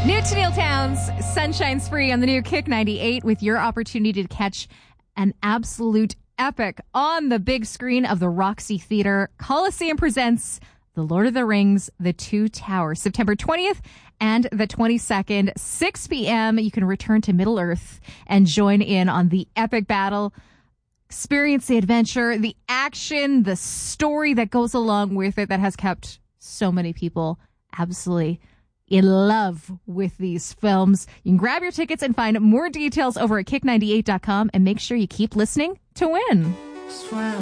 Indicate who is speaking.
Speaker 1: New to Neil Towns, Sunshine's Free on the new Kick 98 with your opportunity to catch an absolute epic on the big screen of the Roxy Theater. Coliseum presents The Lord of the Rings, The Two Towers, September 20th and the 22nd, 6 p.m. You can return to Middle-earth and join in on the epic battle. Experience the adventure, the action, the story that goes along with it that has kept so many people absolutely in love with these films. You can grab your tickets and find more details over at kick98.com and make sure you keep listening to win.